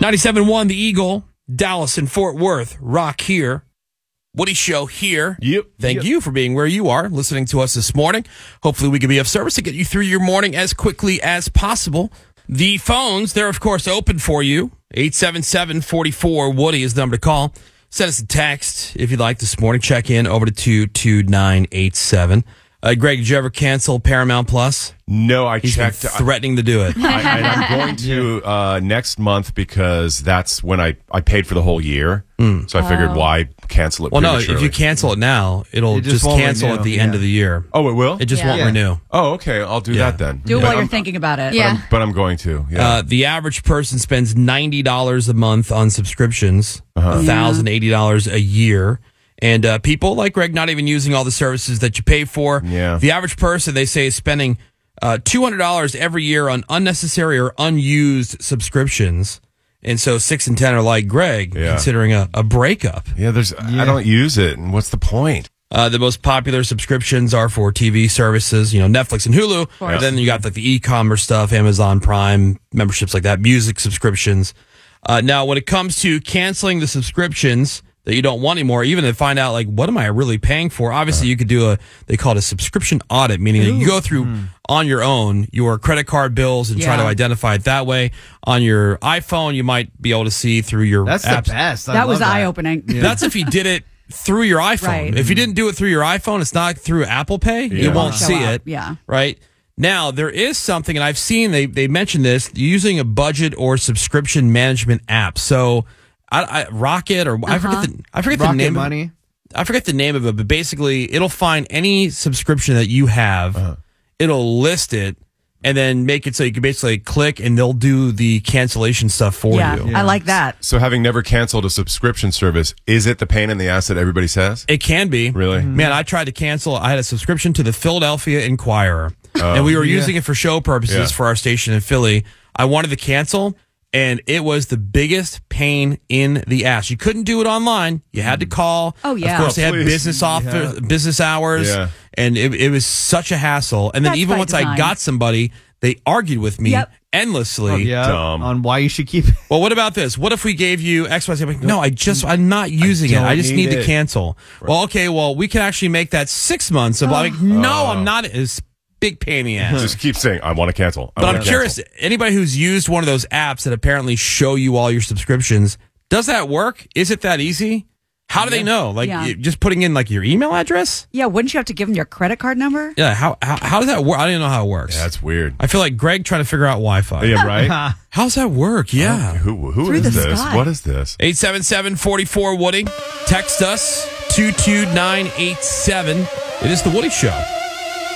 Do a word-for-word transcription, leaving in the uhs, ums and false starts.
ninety-seven point one The Eagle, Dallas and Fort Worth, Rock here. Woody Show here. Yep. Thank yep. you for being where you are, listening to us this morning. Hopefully we can be of service to get you through your morning as quickly as possible. The phones, they're of course open for you. eight seven seven, four four, Woody is the number to call. Send us a text if you'd like this morning. Check in over to two two nine eight seven. Uh, Greg, did you ever cancel Paramount Plus? No, I He's checked. been threatening to do it. I, I, I'm going to uh, next month because that's when I, I paid for the whole year. Mm. So I figured, Oh. why cancel it Well, no, prematurely? if you cancel it now, it'll It just just, won't cancel renew. at the Yeah. end of the year. Oh, it will? It just Yeah. won't Yeah. renew. Oh, okay. I'll do Yeah. that then. Do it But while you're I'm- thinking about it. But I'm, but I'm going to. Yeah. Uh, the average person spends ninety dollars a month on subscriptions, Uh-huh. one thousand eighty dollars a year. And uh, people like Greg not even using all the services that you pay for. Yeah. The average person, they say, is spending uh, two hundred dollars every year on unnecessary or unused subscriptions. And so six and ten are like Greg, Yeah. considering a, a breakup. yeah, there's. I don't use it. And what's the point? Uh, the most popular subscriptions are for T V services, you know, Netflix and Hulu. course. Then you got like the e-commerce stuff, Amazon Prime, memberships like that, music subscriptions. Uh, now, when it comes to canceling the subscriptions that you don't want anymore, even to find out like, what am I really paying for? Obviously, you could do a, they call it a subscription audit, meaning that you go through on your own your credit card bills and try Yeah. to identify it that way. On your iPhone, you might be able to see through your That's apps. the best. I That love was that. eye-opening. That's if you did it through your iPhone. Right. If you didn't do it through your iPhone, it's not through Apple Pay. You Yeah. won't Show see up. it. Yeah. Right. Now, there is something, and I've seen they, they mentioned this, using a budget or subscription management app. So, I, I, Rocket, or I forget the I forget the Rocket name. Money. Of, I forget the name of it, but basically, it'll find any subscription that you have, Uh-huh. it'll list it, and then make it so you can basically click, and they'll do the cancellation stuff for Yeah, you. I like that. So having never canceled a subscription service, is it the pain in the ass that everybody says? It can be. Really? Man, I tried to cancel. I had a subscription to the Philadelphia Inquirer, and we were yeah. using it for show purposes Yeah. for our station in Philly. I wanted to cancel, and it was the biggest pain in the ass. You couldn't do it online. You had to call. Oh, yeah. Of course, Oh, they had please. business office, business hours, Yeah. and it, it was such a hassle. And then That's even by once I design. got somebody, they argued with me Yep. endlessly. Oh, yeah. Dumb. On why you should keep it. Well, what about this? What if we gave you X, Y, Z? I'm like, no, I just, I'm not using it. don't I just need need to it. cancel. Well, okay, well, we can actually make that six months of like, no, I'm not. It's big pain in the ass. Just keep saying, I want to cancel. I But wanna I'm curious, cancel. anybody who's used one of those apps that apparently show you all your subscriptions, does that work? Is it that easy? How do they know? Like, Yeah. you- just putting in like your email address? Yeah, wouldn't you have to give them your credit card number? Yeah. How, how, how does that work? I don't even know how it works. Yeah, that's weird. I feel like Greg trying to figure out Wi-Fi. Yeah, right? How's that work? Yeah. Who, who Through is the this? sky. What is this? eight seven seven, four four, Woody. Text us two two nine eight seven. It is the Woody Show.